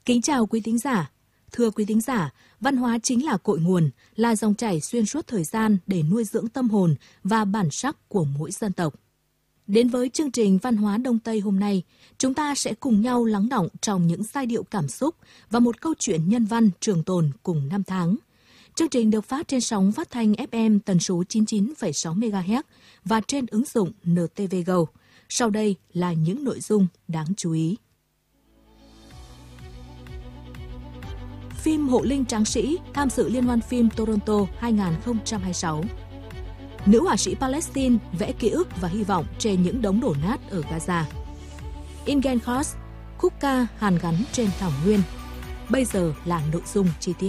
Kính chào quý thính giả. Thưa quý thính giả, văn hóa chính là cội nguồn, là dòng chảy xuyên suốt thời gian để nuôi dưỡng tâm hồn và bản sắc của mỗi dân tộc. Đến với chương trình Văn hóa Đông Tây hôm nay, chúng ta sẽ cùng nhau lắng đọng trong những giai điệu cảm xúc và một câu chuyện nhân văn trường tồn cùng năm tháng. Chương trình được phát trên sóng phát thanh FM tần số 99,6 MHz và trên ứng dụng NTV Go. Sau đây là những nội dung đáng chú ý. Phim Hộ Linh Tráng Sĩ tham dự Liên hoan phim Toronto 2026. Nữ họa sĩ Palestine vẽ ký ức và hy vọng trên những đống đổ nát ở Gaza. Ingen Khos, khúc ca hàn gắn trên thảo nguyên. Bây giờ là nội dung chi tiết.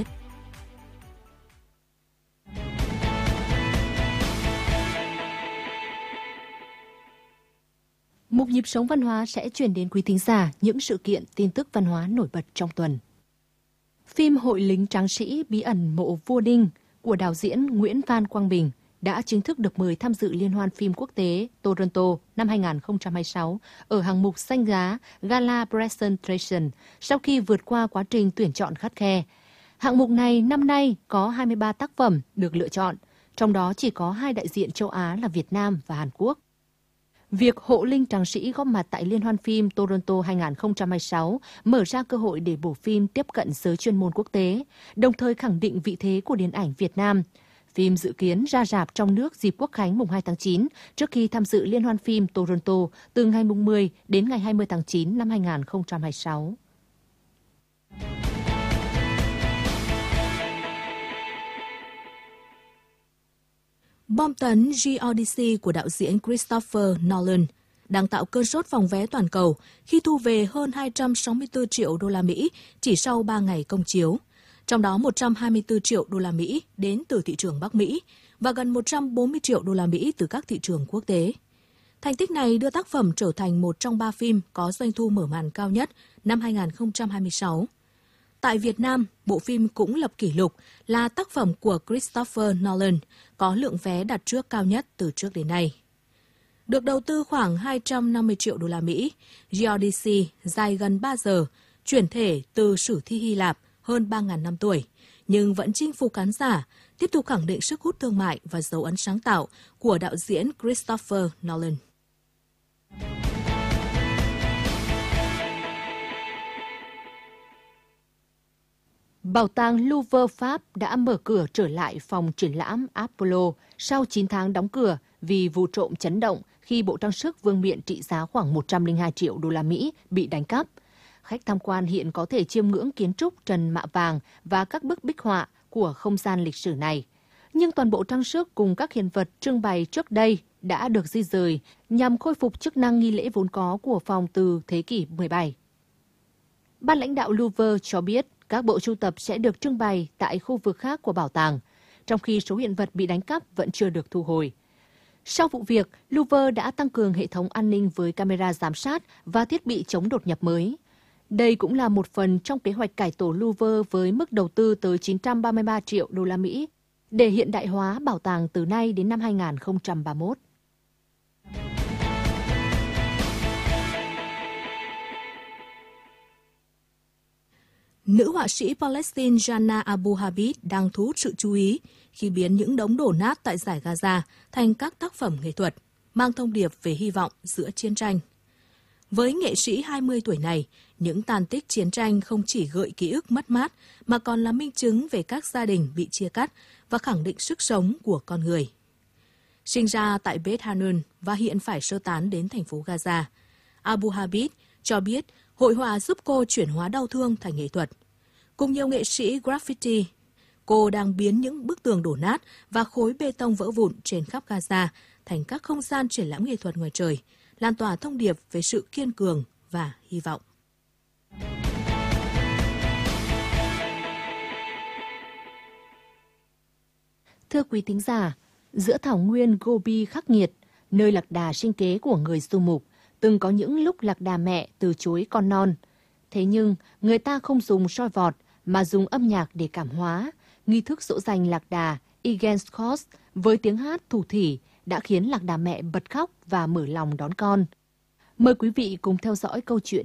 Mục nhịp sống văn hóa sẽ chuyển đến quý thính giả những sự kiện tin tức văn hóa nổi bật trong tuần. Phim Hội lính tráng sĩ bí ẩn mộ vua Đinh của đạo diễn Nguyễn Phan Quang Bình đã chính thức được mời tham dự Liên hoan phim quốc tế Toronto năm 2026 ở hạng mục danh giá Gala Presentation sau khi vượt qua quá trình tuyển chọn khắt khe. Hạng mục này năm nay có 23 tác phẩm được lựa chọn, trong đó chỉ có 2 đại diện châu Á là Việt Nam và Hàn Quốc. Việc Hộ Linh Tráng Sĩ góp mặt tại Liên hoan phim Toronto 2026 mở ra cơ hội để bộ phim tiếp cận giới chuyên môn quốc tế, đồng thời khẳng định vị thế của điện ảnh Việt Nam. Phim dự kiến ra rạp trong nước dịp Quốc khánh mùng 2 tháng 9 trước khi tham dự Liên hoan phim Toronto từ ngày mùng 10 đến ngày 20 tháng 9 năm 2026. Bom tấn G-Odyssey của đạo diễn Christopher Nolan đang tạo cơn sốt phòng vé toàn cầu khi thu về hơn 264 triệu đô la Mỹ chỉ sau 3 ngày công chiếu, trong đó 124 triệu đô la Mỹ đến từ thị trường Bắc Mỹ và gần 140 triệu đô la Mỹ từ các thị trường quốc tế. Thành tích này đưa tác phẩm trở thành một trong 3 phim có doanh thu mở màn cao nhất năm 2026. Tại Việt Nam, bộ phim cũng lập kỷ lục là tác phẩm của Christopher Nolan có lượng vé đặt trước cao nhất từ trước đến nay. Được đầu tư khoảng 250 triệu đô la Mỹ, G-Odyssey dài gần 3 giờ, chuyển thể từ sử thi Hy Lạp hơn 3.000 năm tuổi, nhưng vẫn chinh phục khán giả, tiếp tục khẳng định sức hút thương mại và dấu ấn sáng tạo của đạo diễn Christopher Nolan. Bảo tàng Louvre Pháp đã mở cửa trở lại phòng triển lãm Apollo sau 9 tháng đóng cửa vì vụ trộm chấn động khi bộ trang sức vương miện trị giá khoảng 102 triệu đô la Mỹ bị đánh cắp. Khách tham quan hiện có thể chiêm ngưỡng kiến trúc trần mạ vàng và các bức bích họa của không gian lịch sử này. Nhưng toàn bộ trang sức cùng các hiện vật trưng bày trước đây đã được di dời nhằm khôi phục chức năng nghi lễ vốn có của phòng từ thế kỷ 17. Ban lãnh đạo Louvre cho biết các bộ sưu tập sẽ được trưng bày tại khu vực khác của bảo tàng, trong khi số hiện vật bị đánh cắp vẫn chưa được thu hồi. Sau vụ việc, Louvre đã tăng cường hệ thống an ninh với camera giám sát và thiết bị chống đột nhập mới. Đây cũng là một phần trong kế hoạch cải tổ Louvre với mức đầu tư tới 933 triệu đô la Mỹ để hiện đại hóa bảo tàng từ nay đến năm 2031. Nữ họa sĩ Palestine Jana Abu Habib đang thu hút sự chú ý khi biến những đống đổ nát tại Dải Gaza thành các tác phẩm nghệ thuật, mang thông điệp về hy vọng giữa chiến tranh. Với nghệ sĩ 20 tuổi này, những tàn tích chiến tranh không chỉ gợi ký ức mất mát mà còn là minh chứng về các gia đình bị chia cắt và khẳng định sức sống của con người. Sinh ra tại Beit Hanun và hiện phải sơ tán đến thành phố Gaza, Abu Habib cho biết hội họa giúp cô chuyển hóa đau thương thành nghệ thuật. Cùng nhiều nghệ sĩ graffiti, cô đang biến những bức tường đổ nát và khối bê tông vỡ vụn trên khắp Gaza thành các không gian triển lãm nghệ thuật ngoài trời, lan tỏa thông điệp về sự kiên cường và hy vọng. Thưa quý thính giả, giữa thảo nguyên Gobi khắc nghiệt, nơi lạc đà sinh kế của người du mục, từng có những lúc lạc đà mẹ từ chối con non. Thế nhưng, người ta không dùng soi vọt mà dùng âm nhạc để cảm hóa. Nghi thức dỗ dành lạc đà Ingen Khos với tiếng hát thủ thỉ đã khiến lạc đà mẹ bật khóc và mở lòng đón con. Mời quý vị cùng theo dõi câu chuyện